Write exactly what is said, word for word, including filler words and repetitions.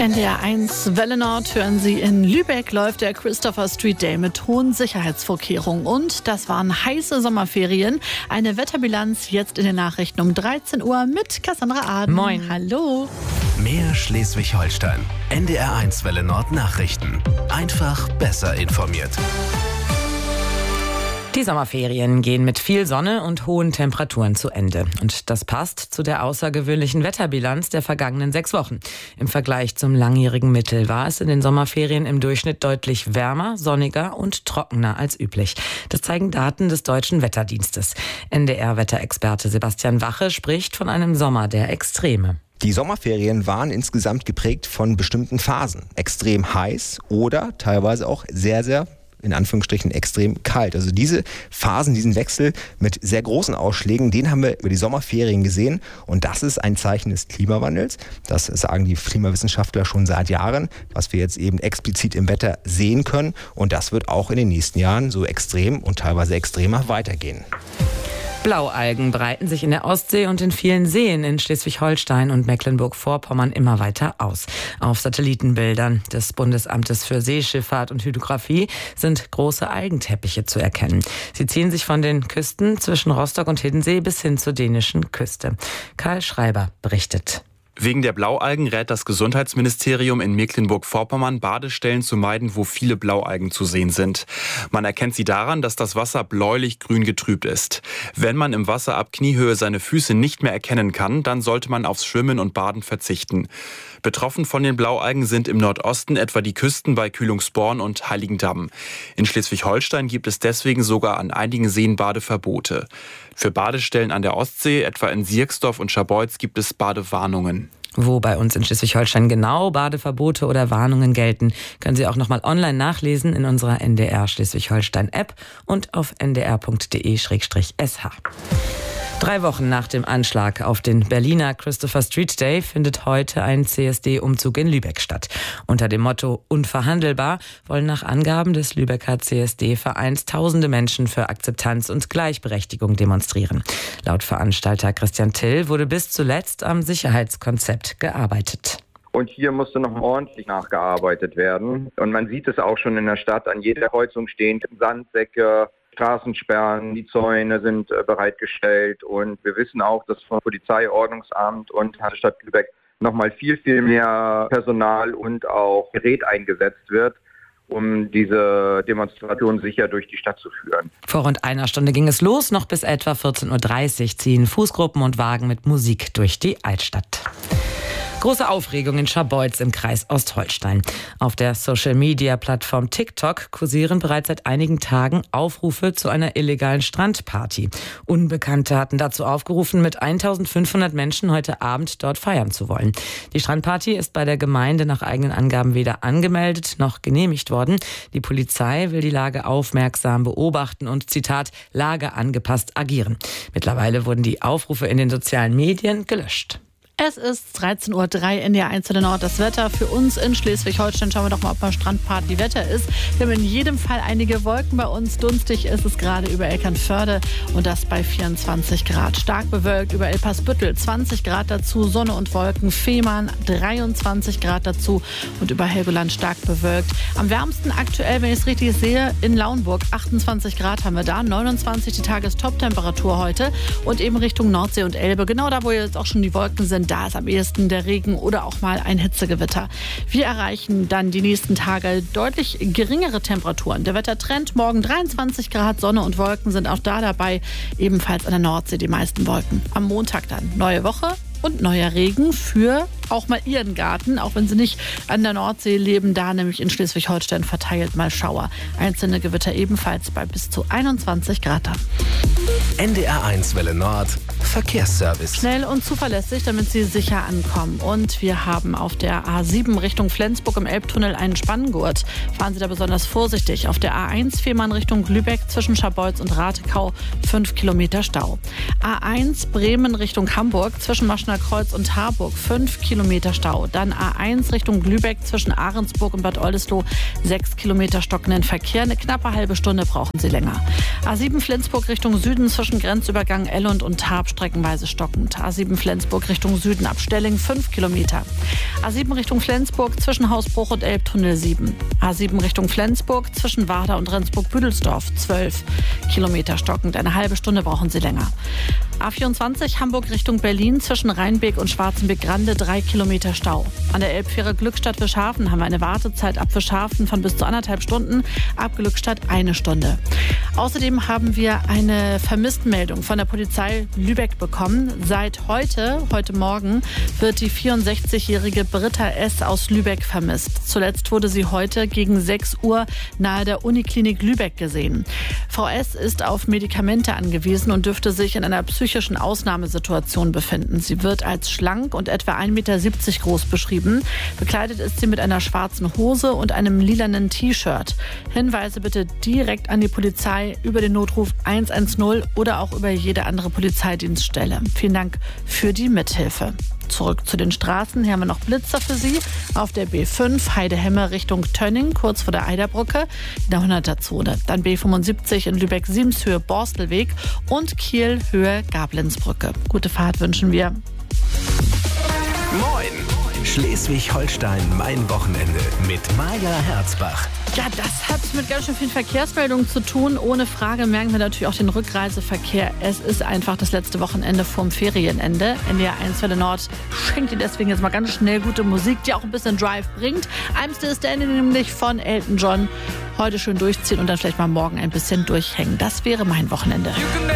N D R eins Welle Nord hören Sie, in Lübeck läuft der Christopher Street Day mit hohen Sicherheitsvorkehrungen. Und das waren heiße Sommerferien. Eine Wetterbilanz jetzt in den Nachrichten um dreizehn Uhr mit Cassandra Aden. Moin. Hallo. Mehr Schleswig-Holstein. N D R eins Welle Nord Nachrichten. Einfach besser informiert. Die Sommerferien gehen mit viel Sonne und hohen Temperaturen zu Ende. Und das passt zu der außergewöhnlichen Wetterbilanz der vergangenen sechs Wochen. Im Vergleich zum langjährigen Mittel war es in den Sommerferien im Durchschnitt deutlich wärmer, sonniger und trockener als üblich. Das zeigen Daten des Deutschen Wetterdienstes. N D R-Wetterexperte Sebastian Wache spricht von einem Sommer der Extreme. Die Sommerferien waren insgesamt geprägt von bestimmten Phasen. Extrem heiß oder teilweise auch sehr, sehr in Anführungsstrichen extrem kalt. Also diese Phasen, diesen Wechsel mit sehr großen Ausschlägen, den haben wir über die Sommerferien gesehen. Und das ist ein Zeichen des Klimawandels. Das sagen die Klimawissenschaftler schon seit Jahren, was wir jetzt eben explizit im Wetter sehen können. Und das wird auch in den nächsten Jahren so extrem und teilweise extremer weitergehen. Blaualgen breiten sich in der Ostsee und in vielen Seen in Schleswig-Holstein und Mecklenburg-Vorpommern immer weiter aus. Auf Satellitenbildern des Bundesamtes für Seeschifffahrt und Hydrographie sind große Algenteppiche zu erkennen. Sie ziehen sich von den Küsten zwischen Rostock und Hiddensee bis hin zur dänischen Küste. Karl Schreiber berichtet. Wegen der Blaualgen rät das Gesundheitsministerium in Mecklenburg-Vorpommern, Badestellen zu meiden, wo viele Blaualgen zu sehen sind. Man erkennt sie daran, dass das Wasser bläulich-grün getrübt ist. Wenn man im Wasser ab Kniehöhe seine Füße nicht mehr erkennen kann, dann sollte man aufs Schwimmen und Baden verzichten. Betroffen von den Blaualgen sind im Nordosten etwa die Küsten bei Kühlungsborn und Heiligendamm. In Schleswig-Holstein gibt es deswegen sogar an einigen Seen Badeverbote. Für Badestellen an der Ostsee, etwa in Sierksdorf und Scharbeutz, gibt es Badewarnungen. Wo bei uns in Schleswig-Holstein genau Badeverbote oder Warnungen gelten, können Sie auch nochmal online nachlesen in unserer N D R Schleswig-Holstein-App und auf n d r punkt d e slash s h. Drei Wochen nach dem Anschlag auf den Berliner Christopher Street Day findet heute ein C S D-Umzug in Lübeck statt. Unter dem Motto Unverhandelbar wollen nach Angaben des Lübecker C S D-Vereins tausende Menschen für Akzeptanz und Gleichberechtigung demonstrieren. Laut Veranstalter Christian Till wurde bis zuletzt am Sicherheitskonzept gearbeitet. Und hier musste noch ordentlich nachgearbeitet werden. Und man sieht es auch schon in der Stadt, an jeder Kreuzung stehen Sandsäcke, Straßensperren, die Zäune sind äh, bereitgestellt. Und wir wissen auch, dass von Polizei, Ordnungsamt und der Stadt Lübeck nochmal viel, viel mehr Personal und auch Gerät eingesetzt wird, um diese Demonstration sicher durch die Stadt zu führen. Vor rund einer Stunde ging es los. Noch bis etwa vierzehn Uhr dreißig ziehen Fußgruppen und Wagen mit Musik durch die Altstadt. Große Aufregung in Scharbeutz im Kreis Ostholstein. Auf der Social-Media-Plattform TikTok kursieren bereits seit einigen Tagen Aufrufe zu einer illegalen Strandparty. Unbekannte hatten dazu aufgerufen, mit eintausendfünfhundert Menschen heute Abend dort feiern zu wollen. Die Strandparty ist bei der Gemeinde nach eigenen Angaben weder angemeldet noch genehmigt worden. Die Polizei will die Lage aufmerksam beobachten und, Zitat, Lage angepasst agieren. Mittlerweile wurden die Aufrufe in den sozialen Medien gelöscht. Es ist dreizehn Uhr drei in der eins Welle Nord. Das Wetter für uns in Schleswig-Holstein. Schauen wir doch mal, ob mal Strandparty Wetter ist. Wir haben in jedem Fall einige Wolken bei uns. Dunstig ist es gerade über Eckernförde und das bei vierundzwanzig Grad. Stark bewölkt über Elpersbüttel zwanzig Grad dazu. Sonne und Wolken. Fehmarn dreiundzwanzig Grad dazu und über Helgoland stark bewölkt. Am wärmsten aktuell, wenn ich es richtig sehe, in Lauenburg achtundzwanzig Grad haben wir da. neunundzwanzig die Tagestop-Temperatur heute und eben Richtung Nordsee und Elbe. Genau da, wo jetzt auch schon die Wolken sind. Da ist am ehesten der Regen oder auch mal ein Hitzegewitter. Wir erreichen dann die nächsten Tage deutlich geringere Temperaturen. Der Wettertrend morgen dreiundzwanzig Grad, Sonne und Wolken sind auch da dabei. Ebenfalls an der Nordsee die meisten Wolken. Am Montag dann neue Woche und neuer Regen für auch mal Ihren Garten, auch wenn Sie nicht an der Nordsee leben, da nämlich in Schleswig-Holstein verteilt mal Schauer. Einzelne Gewitter ebenfalls bei bis zu einundzwanzig Grad. N D R eins Welle Nord Verkehrsservice. Schnell und zuverlässig, damit Sie sicher ankommen. Und wir haben auf der A sieben Richtung Flensburg im Elbtunnel einen Spanngurt. Fahren Sie da besonders vorsichtig. Auf der A eins Fehmarn Richtung Lübeck zwischen Scharbeutz und Ratekau fünf Kilometer Stau. A eins Bremen Richtung Hamburg zwischen Maschner Kreuz und Harburg fünf Kilometer Stau. Dann A eins Richtung Lübeck zwischen Ahrensburg und Bad Oldesloe sechs Kilometer stockenden Verkehr. Eine knappe halbe Stunde brauchen Sie länger. A sieben Flensburg Richtung Süden zwischen Grenzübergang Ellund und Tarp streckenweise stockend. A sieben Flensburg Richtung Süden ab Stelling fünf Kilometer. A sieben Richtung Flensburg zwischen Hausbruch und Elbtunnel sieben. A sieben Richtung Flensburg zwischen Warder und Rendsburg-Büdelsdorf zwölf Kilometer stockend. Eine halbe Stunde brauchen Sie länger. A vierundzwanzig Hamburg Richtung Berlin zwischen Rheinbeek und Schwarzenbeck-Grande drei Kilometer Stau. An der Elbfähre Glückstadt-Wischhafen haben wir eine Wartezeit ab Wischhafen von bis zu anderthalb Stunden, ab Glückstadt eine Stunde. Außerdem haben wir eine Vermisstenmeldung von der Polizei Lübeck bekommen. Seit heute, heute Morgen, wird die vierundsechzigjährige Britta S. aus Lübeck vermisst. Zuletzt wurde sie heute gegen sechs Uhr nahe der Uniklinik Lübeck gesehen. Frau S. ist auf Medikamente angewiesen und dürfte sich in einer psychischen Ausnahmesituation befinden. Sie wird als schlank und etwa ein Meter siebzig groß beschrieben. Bekleidet ist sie mit einer schwarzen Hose und einem lilanen T-Shirt. Hinweise bitte direkt an die Polizei über den Notruf eins eins null oder auch über jede andere Polizeidienststelle. Vielen Dank für die Mithilfe. Zurück zu den Straßen. Hier haben wir noch Blitzer für Sie. Auf der B fünf Heidehemme Richtung Tönning, kurz vor der Eiderbrücke, in der hunderter-Zone. Dann B fünfundsiebzig in Lübeck-Siemshöhe Borstelweg und Kiel Höhe Gablinsbrücke. Gute Fahrt wünschen wir. Moin! Schleswig-Holstein, mein Wochenende mit Maja Herzbach. Ja, das hat mit ganz schön vielen Verkehrsmeldungen zu tun. Ohne Frage merken wir natürlich auch den Rückreiseverkehr. Es ist einfach das letzte Wochenende vorm Ferienende. N D R eins Welle Nord schenkt Ihnen deswegen jetzt mal ganz schnell gute Musik, die auch ein bisschen Drive bringt. I'm Still Standing nämlich von Elton John. Heute schön durchziehen und dann vielleicht mal morgen ein bisschen durchhängen. Das wäre mein Wochenende.